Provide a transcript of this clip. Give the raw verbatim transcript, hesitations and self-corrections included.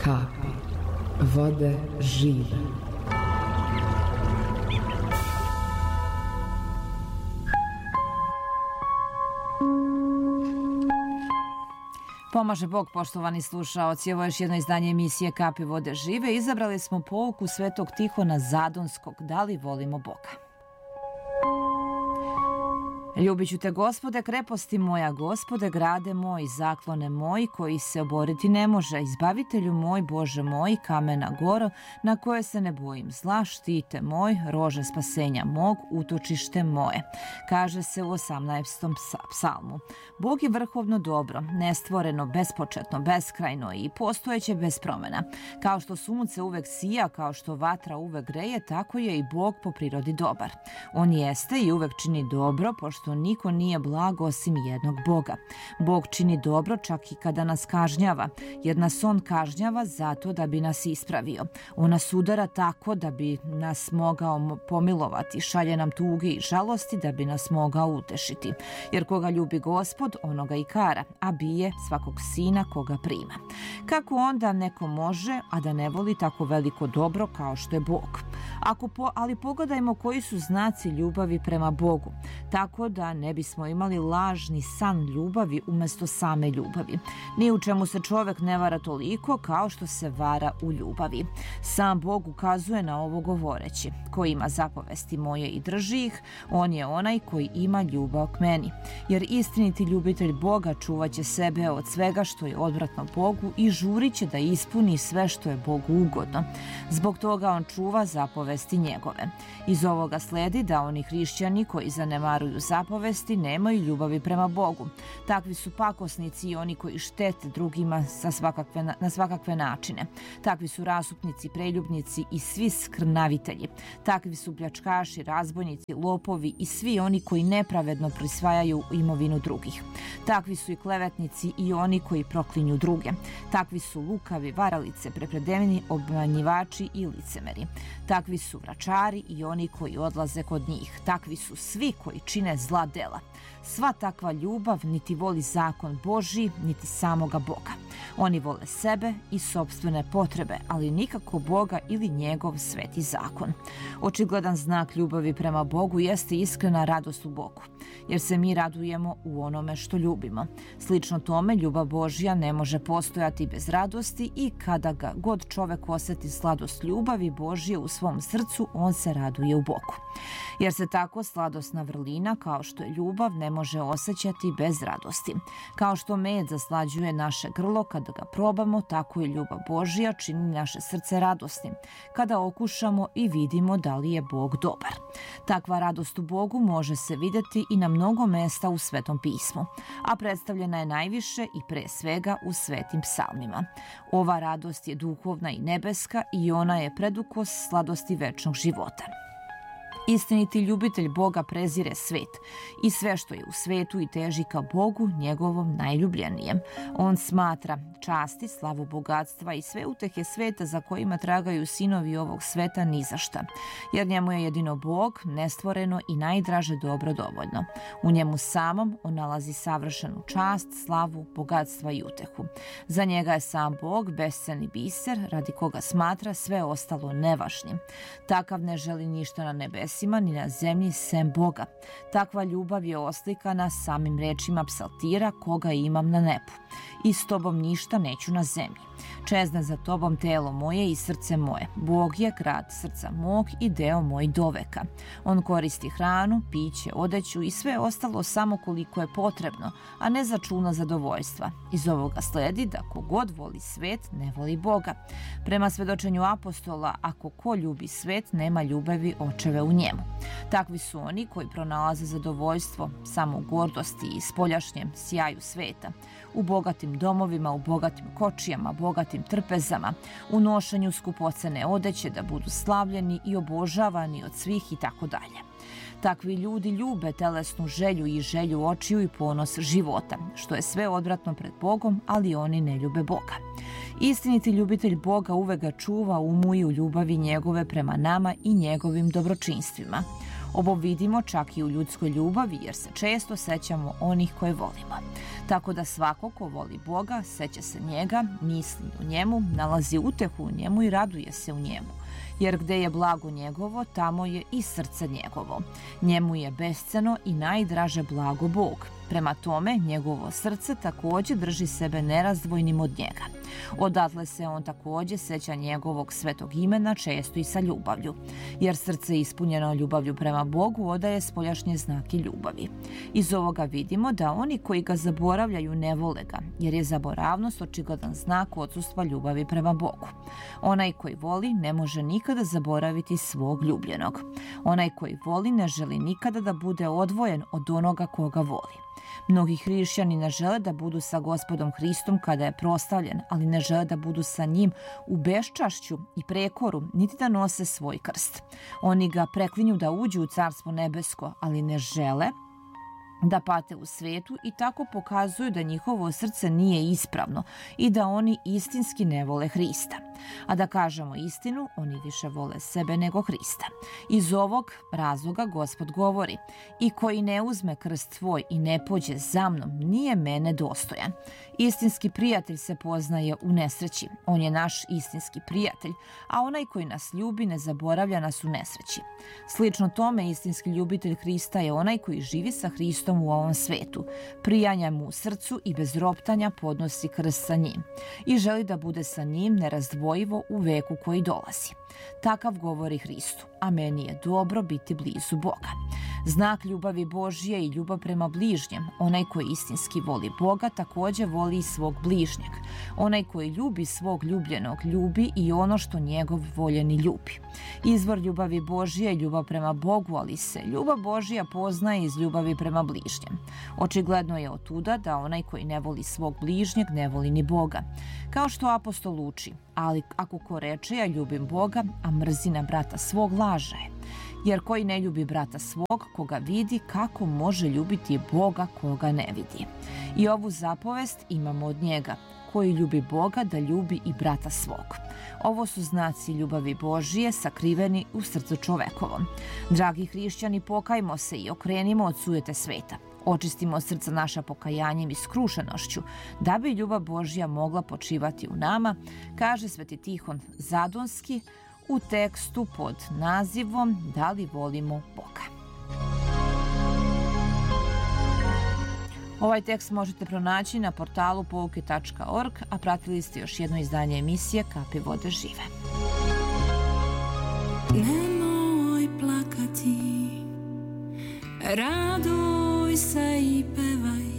kapi vode žive. Pomaže Bog, poštovani slušaoci. Ovo je još jedno izdanje emisije Kapi vode žive. Izabrali smo pouku Svetog Tihona Zadonskog. Da li volimo Boga? Ljubit ću te, Gospode, kreposti moja, Gospode, grade moj, zaklone moj, koji se oboriti ne može. Izbavitelju moj, Bože moj, kamena goro, na koje se ne bojim zla, štite moj, rože spasenja mog, utočište moje. Kaže se u osamnaestom psalmu. Bog je vrhovno dobro, nestvoreno, bespočetno, beskrajno i postojeće bez promjena. Kao što sunce uvek sija, kao što vatra uvek greje, tako je i Bog po prirodi dobar. On jeste i uvek čini dobro, pošto što niko nije blag osim jednog Boga. Bog čini dobro čak i kada nas kažnjava, jer nas On kažnjava zato da bi nas ispravio. On nas udara tako da bi nas mogao pomilovati, šalje nam tuge i žalosti da bi nas mogao utešiti. Jer koga ljubi Gospod, onoga i kara, a bije svakog sina koga prima. Kako onda neko može, a da ne voli tako veliko dobro kao što je Bog? Ako po, ali pogledajmo koji su znaci ljubavi prema Bogu, tako da ne bismo imali lažni san ljubavi umjesto same ljubavi. Ni u čemu se čovjek ne vara toliko kao što se vara u ljubavi. Sam Bog ukazuje na ovo govoreći: ko ima zapovesti moje i drži ih, on je onaj koji ima ljubav k meni. Jer istiniti ljubitelj Boga čuvat će sebe od svega što je odvratno Bogu i žurit će da ispuni sve što je Bogu ugodno. Zbog toga on čuva zapovesti njegove. Iz ovoga sledi da oni hrišćani koji zanemaruju zapovesti nemaju ljubavi prema Bogu. Takvi su pakosnici i oni koji štete drugima sa svakakve, na svakakve načine. Takvi su rasupnici, preljubnici i svi skrnavitelji. Takvi su pljačkaši, razbojnici, lopovi i svi oni koji nepravedno prisvajaju imovinu drugih. Takvi su i klevetnici i oni koji proklinju druge. Takvi su lukavi, varalice, prepredeni, obmanjivači i licemeri. Takvi su vračari i oni koji odlaze kod njih. Takvi su svi koji čine zla dela. Sva takva ljubav niti voli zakon Božji, niti samoga Boga. Oni vole sebe i sopstvene potrebe, ali nikako Boga ili njegov sveti zakon. Očigledan znak ljubavi prema Bogu jeste iskrena radost u Bogu, jer se mi radujemo u onome što ljubimo. Slično tome, ljubav Božja ne može postojati bez radosti i kada ga god čovek osjeti sladost ljubavi Božje u svom srcu, on se raduje u Bogu. Jer se tako sladosna vrlina, kao što je ljubav, ne može osjećati bez radosti. Kao što med zaslađuje naše grlo kada ga probamo, tako i ljubav Božja čini naše srce radosnim, kada okušamo i vidimo da li je Bog dobar. Takva radost u Bogu može se vidjeti i na mnogo mesta u Svetom pismu, a predstavljena je najviše i pre svega u svetim psalmima. Ova radost je duhovna i nebeska i ona je predukos sladosti večnog života. Istiniti ljubitelj Boga prezire svet i sve što je u svetu i teži ka Bogu, njegovom najljubljenijem. On smatra časti, slavu, bogatstva i sve utehe sveta za kojima tragaju sinovi ovog sveta ni za šta. Jer njemu je jedino Bog, nestvoreno i najdraže dobro dovoljno. U njemu samom on nalazi savršenu čast, slavu, bogatstva i utehu. Za njega je sam Bog besceni biser, radi koga smatra sve ostalo nevažnim. Takav ne želi ništa na nebesima ni na zemlji sem Boga. Takva ljubav je oslikana samim rečima psaltira: koga imam na nebu. I s tobom ništa neću na zemlji. Čezne za tobom telo moje i srce moje. Bog je grad srca mog i deo moj doveka. On koristi hranu, piće, odeću i sve ostalo samo koliko je potrebno, a ne začuna zadovoljstva. Iz ovoga sledi da kogod voli svet, ne voli Boga. Prema svedočenju apostola, ako ko ljubi svet, nema ljubavi očeve u njemu. Takvi su oni koji pronalaze zadovoljstvo samo u gordosti i spoljašnjem sjaju sveta, u bogatim domovima, u bogatim kočijama, bogatim trpezama, u nošenju skupocene odeće da budu slavljeni i obožavani od svih i tako dalje. Takvi ljudi ljube telesnu želju i želju očiju i ponos života, što je sve odvratno pred Bogom, ali oni ne ljube Boga. Istiniti ljubitelj Boga uvek ga čuva umu i u ljubavi njegove prema nama i njegovim dobročinstvima. Ovo vidimo čak i u ljudskoj ljubavi jer se često sećamo onih koje volimo. Tako da svako ko voli Boga seća se njega, misli o njemu, nalazi utehu u njemu i raduje se u njemu. Jer gde je blago njegovo, tamo je i srce njegovo. Njemu je besceno i najdraže blago Bog. Prema tome, njegovo srce takođe drži sebe nerazdvojnim od njega. Odatle se on takođe seća njegovog svetog imena, često i sa ljubavlju. Jer srce ispunjeno ljubavlju prema Bogu odaje spoljašnje znake ljubavi. Iz ovoga vidimo da oni koji ga zaboravljaju ne vole ga, jer je zaboravnost očigledan znak odsustva ljubavi prema Bogu. Onaj koji voli ne može nikada zaboraviti svog ljubljenog. Onaj koji voli ne želi nikada da bude odvojen od onoga koga voli. Mnogi hrišćani ne žele da budu sa Gospodom Hristom kada je proslavljen, ali ne žele da budu sa njim u beščašću i prekoru, niti da nose svoj krst. Oni ga preklinju da uđu u Carstvo nebesko, ali ne žele da pate u svetu i tako pokazuju da njihovo srce nije ispravno i da oni istinski ne vole Hrista. A da kažemo istinu, oni više vole sebe nego Hrista. Iz ovog razloga Gospod govori: i koji ne uzme krst svoj i ne pođe za mnom, nije mene dostojan. Istinski prijatelj se poznaje u nesreći. On je naš istinski prijatelj, a onaj koji nas ljubi ne zaboravlja nas u nesreći. Slično tome, istinski ljubitelj Hrista je onaj koji živi sa Hristom u ovom svetu, prijanja mu u srcu i bez roptanja podnosi krst sa njim i želi da bude sa njim nerazdvojivo u veku koji dolazi. Takav govori Hristu, a meni je dobro biti blizu Boga. Znak ljubavi Božje i ljubav prema bližnjem. Onaj koji istinski voli Boga takođe voli i svog bližnjeg. Onaj koji ljubi svog ljubljenog ljubi i ono što njegov voljeni ljubi. Izvor ljubavi Božje je ljubav prema Bogu, ali se ljubav Božja poznaje iz ljubavi prema bližnjem. Očigledno je otuda da onaj koji ne voli svog bližnjeg ne voli ni Boga. Kao što apostol uči, ali ako ko reče ja ljubim Boga, a mrzi na brata svog, laže je. Jer koji ne ljubi brata svog, koga vidi, kako može ljubiti Boga koga ne vidi? I ovu zapovest imamo od njega: koji ljubi Boga da ljubi i brata svog. Ovo su znaci ljubavi Božije sakriveni u srcu čovekovom. Dragi hrišćani, pokajmo se i okrenimo od sujete sveta. Očistimo srca naša pokajanjem i skrušenošću, da bi ljubav Božja mogla počivati u nama, kaže sveti Tihon Zadonski u tekstu pod nazivom Da li volimo Boga. Ovaj tekst možete pronaći na portalu pouke tačka org, a pratili ste još jedno izdanje emisije Kapi vode žive. Nemoj plakati, raduj se i pevaj.